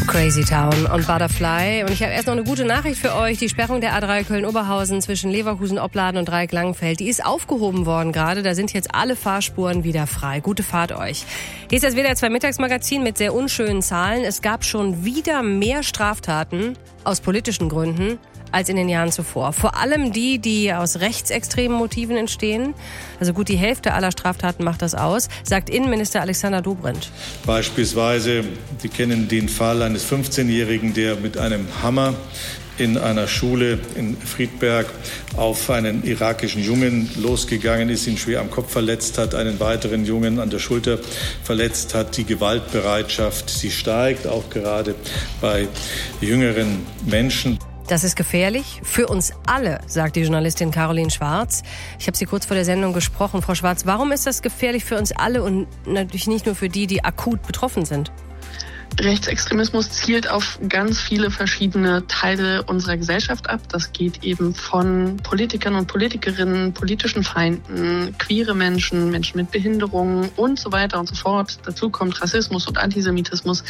Crazy Town und Butterfly. Und ich habe erst noch eine gute Nachricht für euch. Die Sperrung der A3 Köln-Oberhausen zwischen Leverkusen, Opladen und Dreieck-Langenfeld, die ist aufgehoben worden gerade. Da sind jetzt alle Fahrspuren wieder frei. Gute Fahrt euch. Hier ist das WDR 2 Mittagsmagazin mit sehr unschönen Zahlen. Es gab schon wieder mehr Straftaten aus politischen Gründen als in den Jahren zuvor. Vor allem die aus rechtsextremen Motiven entstehen. Also gut die Hälfte aller Straftaten macht das aus, sagt Innenminister Alexander Dobrindt. Beispielsweise, Sie kennen den Fall eines 15-Jährigen, der mit einem Hammer in einer Schule in Friedberg auf einen irakischen Jungen losgegangen ist, ihn schwer am Kopf verletzt hat, einen weiteren Jungen an der Schulter verletzt hat. Die Gewaltbereitschaft, sie steigt auch gerade bei jüngeren Menschen. Das ist gefährlich für uns alle, sagt die Journalistin Caroline Schwarz. Ich habe sie kurz vor der Sendung gesprochen. Frau Schwarz, warum ist das gefährlich für uns alle und natürlich nicht nur für die akut betroffen sind? Rechtsextremismus zielt auf ganz viele verschiedene Teile unserer Gesellschaft ab. Das geht eben von Politikern und Politikerinnen, politischen Feinden, queere Menschen, Menschen mit Behinderungen und so weiter und so fort. Dazu kommt Rassismus und Antisemitismus.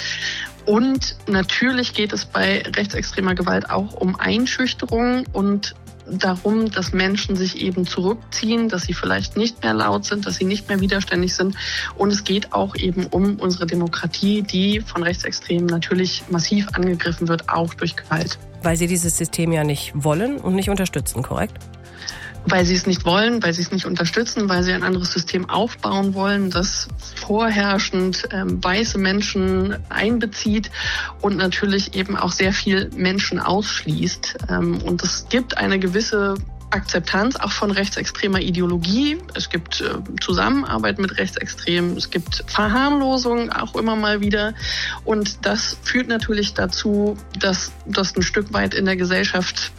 Und natürlich geht es bei rechtsextremer Gewalt auch um Einschüchterung und darum, dass Menschen sich eben zurückziehen, dass sie vielleicht nicht mehr laut sind, dass sie nicht mehr widerständig sind. Und es geht auch eben um unsere Demokratie, die von Rechtsextremen natürlich massiv angegriffen wird, auch durch Gewalt. Weil sie dieses System ja nicht wollen und nicht unterstützen, korrekt? Weil sie es nicht wollen, weil sie es nicht unterstützen, weil sie ein anderes System aufbauen wollen, das vorherrschend weiße Menschen einbezieht und natürlich eben auch sehr viel Menschen ausschließt. Und es gibt eine gewisse Akzeptanz auch von rechtsextremer Ideologie. Es gibt Zusammenarbeit mit Rechtsextremen. Es gibt Verharmlosung auch immer mal wieder. Und das führt natürlich dazu, dass das ein Stück weit in der Gesellschaft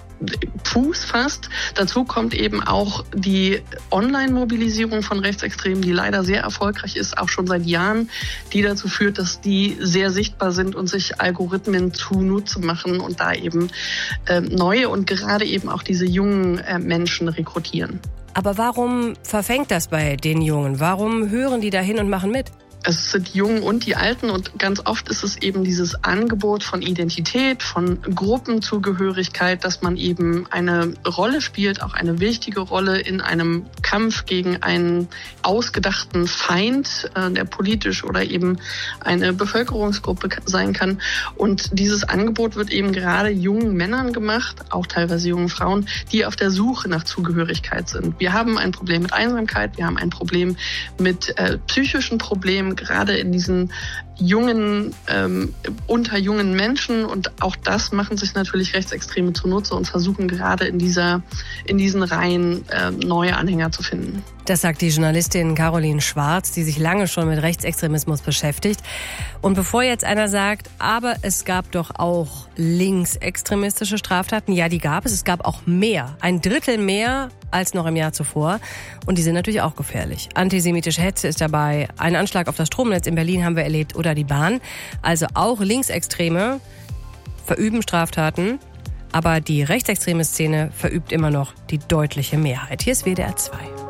Fuß fasst. Dazu kommt eben auch die Online-Mobilisierung von Rechtsextremen, die leider sehr erfolgreich ist, auch schon seit Jahren, die dazu führt, dass die sehr sichtbar sind und sich Algorithmen zunutze machen und da eben neue und gerade eben auch diese jungen Menschen rekrutieren. Aber warum verfängt das bei den Jungen? Warum hören die da hin und machen mit? Es sind die Jungen und die Alten und ganz oft ist es eben dieses Angebot von Identität, von Gruppenzugehörigkeit, dass man eben eine Rolle spielt, auch eine wichtige Rolle in einem Kampf gegen einen ausgedachten Feind, der politisch oder eben eine Bevölkerungsgruppe sein kann. Und dieses Angebot wird eben gerade jungen Männern gemacht, auch teilweise jungen Frauen, die auf der Suche nach Zugehörigkeit sind. Wir haben ein Problem mit Einsamkeit, wir haben ein Problem mit psychischen Problemen, gerade in diesen jungen, unter jungen Menschen. Und auch das machen sich natürlich Rechtsextreme zunutze und versuchen gerade in diesen Reihen neue Anhänger zu finden. Das sagt die Journalistin Caroline Schwarz, die sich lange schon mit Rechtsextremismus beschäftigt. Und bevor jetzt einer sagt, aber es gab doch auch linksextremistische Straftaten, ja, die gab es. Es gab auch mehr, 1/3 mehr als noch im Jahr zuvor. Und die sind natürlich auch gefährlich. Antisemitische Hetze ist dabei, ein Anschlag auf das Stromnetz in Berlin haben wir erlebt oder die Bahn. Also auch Linksextreme verüben Straftaten, aber die rechtsextreme Szene verübt immer noch die deutliche Mehrheit. Hier ist WDR 2.